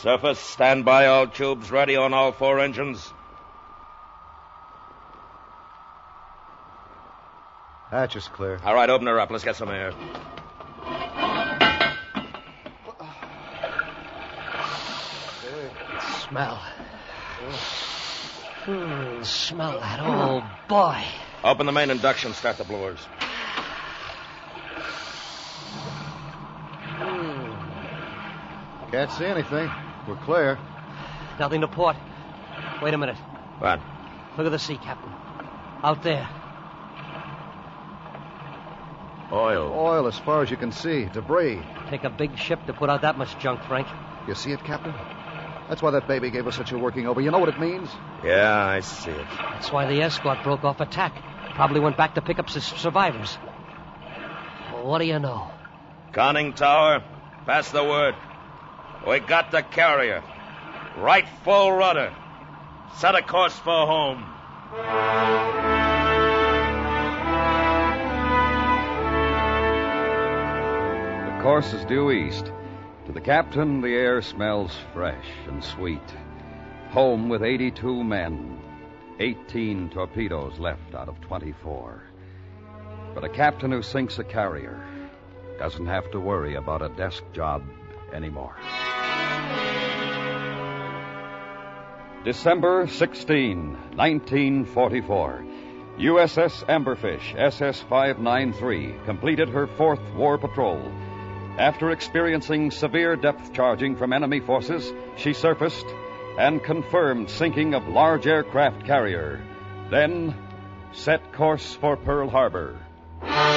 Surface, stand by, all tubes ready on all 4 engines. Hatch is clear. All right, open her up. Let's get some air. Smell. Smell that. Oh, boy. Open the main induction. Start the blowers. Can't see anything. We're clear. Nothing to port. Wait a minute. What? Look at the sea, Captain. Out there. Oil. Oil as far as you can see. Debris. Take a big ship to put out that much junk, Frank. You see it, Captain? That's why that baby gave us such a working over. You know what it means? Yeah, I see it. That's why the escort broke off attack. Probably went back to pick up survivors. Well, what do you know? Conning tower, pass the word. We got the carrier. Right full rudder. Set a course for home. The course is due east. To the captain, the air smells fresh and sweet. Home with 82 men. 18 torpedoes left out of 24. But a captain who sinks a carrier doesn't have to worry about a desk job anymore. December 16, 1944. USS Amberfish, SS-593, completed her 4th war patrol. After experiencing severe depth charging from enemy forces, she surfaced and confirmed sinking of large aircraft carrier. Then set course for Pearl Harbor.